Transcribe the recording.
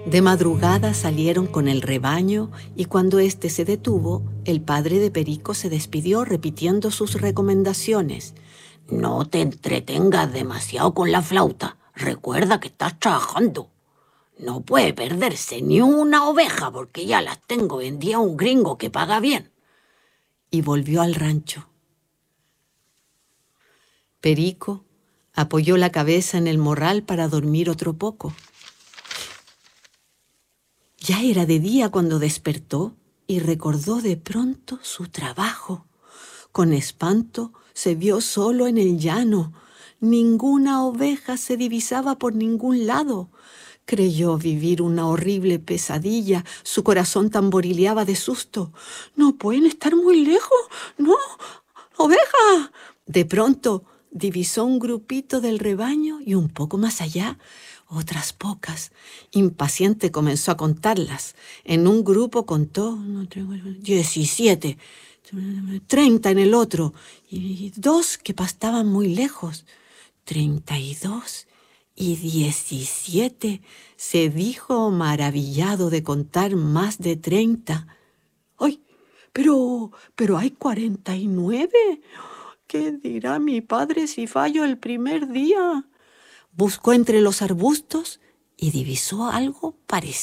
De madrugada salieron con el rebaño y cuando éste se detuvo, el padre de Perico se despidió repitiendo sus recomendaciones. No te entretengas demasiado con la flauta. Recuerda que estás trabajando. No puede perderse ni una oveja porque ya las tengo vendidas a un gringo que paga bien. Y volvió al rancho. Perico apoyó la cabeza en el morral para dormir otro poco. Ya era de día cuando despertó y recordó de pronto su trabajo. Con espanto se vio solo en el llano. Ninguna oveja se divisaba por ningún lado. Creyó vivir una horrible pesadilla. Su corazón tamborileaba de susto. «No pueden estar muy lejos. ¡No! ¡Oveja!». De pronto divisó un grupito del rebaño y un poco más allá otras pocas. Impaciente comenzó a contarlas. En un grupo contó 17, 30 en el otro y 2 que pastaban muy lejos. 32 y 17, se dijo maravillado de contar más de 30. ¡Ay! Pero hay 49. ¿Qué dirá mi padre si fallo el primer día? Buscó entre los arbustos y divisó algo parecido.